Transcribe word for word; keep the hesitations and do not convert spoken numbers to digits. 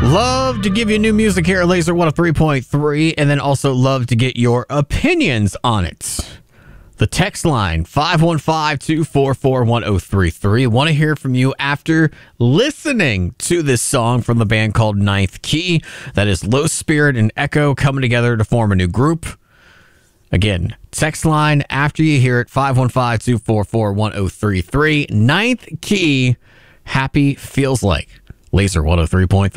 Love to give you new music here at Laser one oh three point three, and then also love to get your opinions on it. The text line, five one five, two four four, one oh three three. Want to hear from you after listening to this song from the band called Ninth Key. That is Low Spirit and Echo coming together to form a new group. Again, text line after you hear it, five one five, two four four, one oh three three. Ninth Key, Happy Feels Like. Laser one oh three point three.